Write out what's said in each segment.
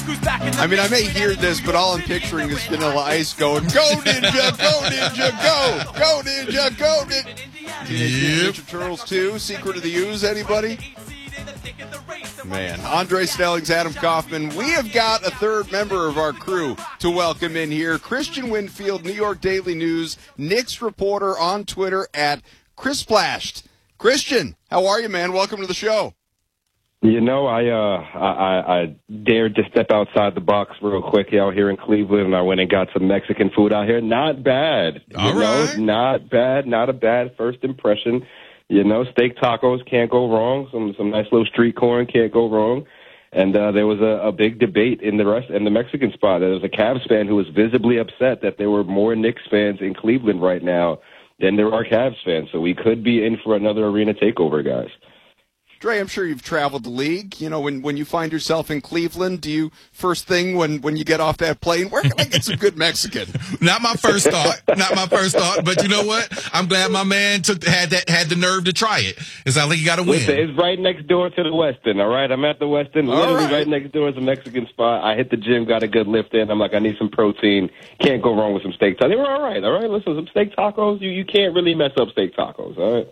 I mean, I may hear this, but all I'm picturing is Vanilla Ice going, "Go Ninja, go Ninja, go! Go Ninja, go Ninja!" Teenage Mutant Ninja Turtles 2, Secret of the Ooze, anybody? Man, Andre Stellings, Adam Kaufman. We have got a third member of our crew to welcome in here. Christian Winfield, New York Daily News, Knicks reporter on Twitter at ChrisPlashed. Christian, how are you, man? Welcome to the show. You know, I dared to step outside the box real quick out here in Cleveland, and I went and got some Mexican food out here. Not bad. All right. Not bad. Not a bad first impression. You know, steak tacos can't go wrong. Some nice little street corn can't go wrong. And there was a big debate in the Mexican spot. There was a Cavs fan who was visibly upset that there were more Knicks fans in Cleveland right now than there are Cavs fans. So we could be in for another arena takeover, guys. Dre, I'm sure you've traveled the league. You know, when you find yourself in Cleveland, do you first thing when you get off that plane, where can I get some good Mexican? Not my first thought. Not my first thought. But you know what? I'm glad my man had the nerve to try it. It's not like you got to win. It's right next door to the Westin. All right, I'm at the Westin. Literally right next door is a Mexican spot. I hit the gym, got a good lift in. I'm like, I need some protein. Can't go wrong with some steak tacos. They were all right. All right, listen, some steak tacos. You can't really mess up steak tacos. All right.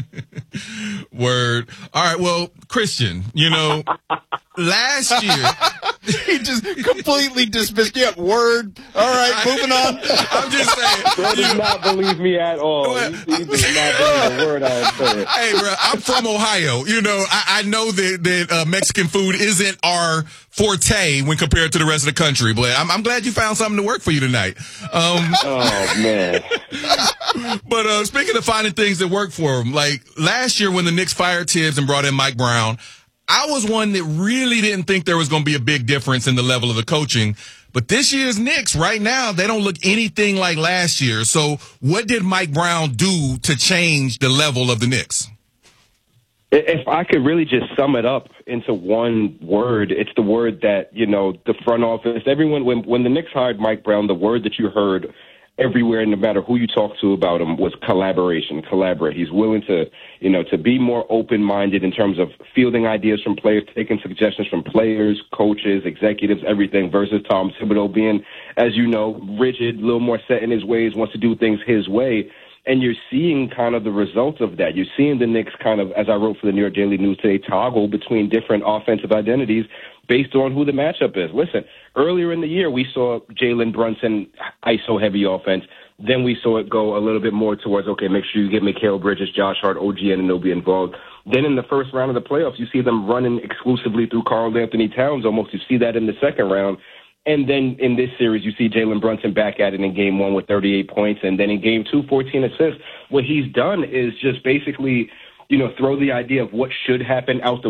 Word. All right. Well, Christian, you know, last year he just completely dismissed. Yeah, word. All right, moving on. I'm just saying. He does not believe me at all. He does not believe a word I have said. Hey, bro, I'm from Ohio. You know, I know that Mexican food isn't our forte when compared to the rest of the country, but I'm glad you found something to work for you tonight. Oh, man. But speaking of finding things that work for them, like last year when the Knicks fired Tibbs and brought in Mike Brown, I was one that really didn't think there was going to be a big difference in the level of the coaching. But this year's Knicks, right now, they don't look anything like last year. So what did Mike Brown do to change the level of the Knicks? If I could really just sum it up into one word, it's the word that, you know, the front office, everyone, when the Knicks hired Mike Brown, the word that you heard everywhere, no matter who you talk to about him, was collaboration, collaborate. He's willing to, you know, to be more open-minded in terms of fielding ideas from players, taking suggestions from players, coaches, executives, everything, versus Tom Thibodeau being, as you know, rigid, a little more set in his ways, wants to do things his way. And you're seeing kind of the results of that. You're seeing the Knicks kind of, as I wrote for the New York Daily News today, toggle between different offensive identities based on who the matchup is. Listen, earlier in the year, we saw Jalen Brunson ISO-heavy offense. Then we saw it go a little bit more towards, okay, make sure you get Mikal Bridges, Josh Hart, OG Anunoby involved. Then in the first round of the playoffs, you see them running exclusively through Karl Anthony Towns almost. You see that in the second round. And then in this series, you see Jalen Brunson back at it in Game 1 with 38 points. And then in Game 2, 14 assists. What he's done is just basically, you know, throw the idea of what should happen out the